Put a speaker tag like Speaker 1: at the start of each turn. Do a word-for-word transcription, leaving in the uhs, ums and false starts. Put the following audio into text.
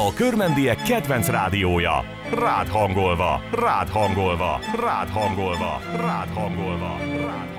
Speaker 1: A körmendiek kedvenc rádiója. Rád hangolva, rád hangolva, rád hangolva, rád hangolva, rád hangolva.